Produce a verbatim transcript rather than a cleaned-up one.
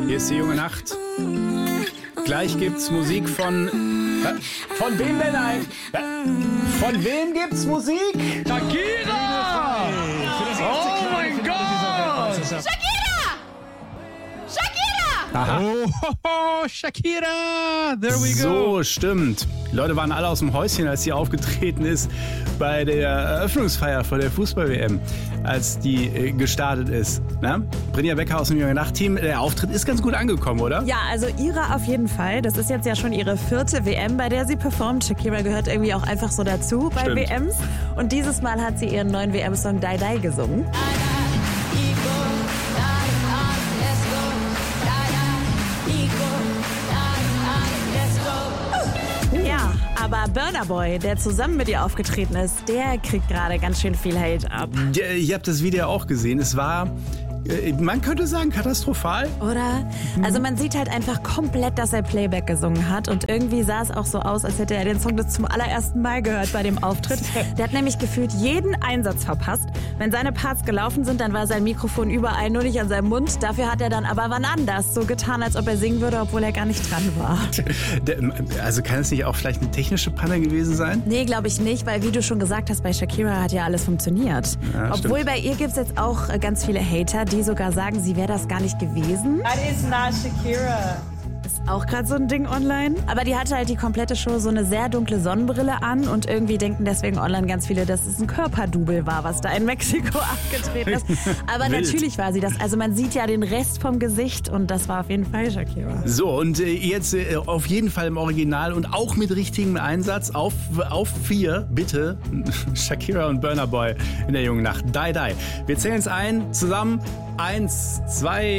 Hier ist die junge Nacht. Gleich gibt's Musik von... Von wem denn ein? Von wem gibt's Musik? Shakira! Oh mein Gott! Shakira! Shakira! Aha. Oh, ho, ho, Shakira! There we go! So, stimmt. Die Leute waren alle aus dem Häuschen, als sie aufgetreten ist bei der Eröffnungsfeier von der Fußball-W M, als die äh, gestartet ist. Na? Brinja Becker aus dem Junge Nacht-Team. Der Auftritt ist ganz gut angekommen, oder? Ja, also ihre auf jeden Fall. Das ist jetzt ja schon ihre vierte W M, bei der sie performt. Shakira gehört irgendwie auch einfach so dazu bei Stimmt. W Ms. Und dieses Mal hat sie ihren neuen W M-Song Die Die gesungen. Ja, aber Burna Boy, der zusammen mit ihr aufgetreten ist, der kriegt gerade ganz schön viel Hate ab. Ja, ihr habt das Video auch gesehen. Es war, äh, man könnte sagen, katastrophal. Oder? Also man sieht halt einfach komplett, dass er Playback gesungen hat und irgendwie sah es auch so aus, als hätte er den Song das zum allerersten Mal gehört bei dem Auftritt. Der hat nämlich gefühlt jeden Einsatz verpasst. Wenn seine Parts gelaufen sind, dann war sein Mikrofon überall, nur nicht an seinem Mund. Dafür hat er dann aber wann anders so getan, als ob er singen würde, obwohl er gar nicht dran war. Der, also kann es nicht auch vielleicht eine technische Panne gewesen sein? Nee, glaube ich nicht, weil wie du schon gesagt hast, bei Shakira hat ja alles funktioniert. Ja, obwohl stimmt. bei ihr gibt es jetzt auch äh, ganz viele Hater, die sogar sagen, sie wäre das gar nicht gewesen. That is not Shakira. Ist auch gerade so ein Ding online. Aber die hatte halt die komplette Show so eine sehr dunkle Sonnenbrille an und irgendwie denken deswegen online ganz viele, dass es ein Körperdouble war, was da in Mexiko abgetreten ist. Aber Wild. natürlich war sie das. Also man sieht ja den Rest vom Gesicht und das war auf jeden Fall Shakira. So, und äh, jetzt äh, auf jeden Fall im Original und auch mit richtigem Einsatz auf, auf vier, bitte, Shakira und Burna Boy in der jungen Nacht. Die, die. Wir zählen es ein, zusammen. Eins, zwei...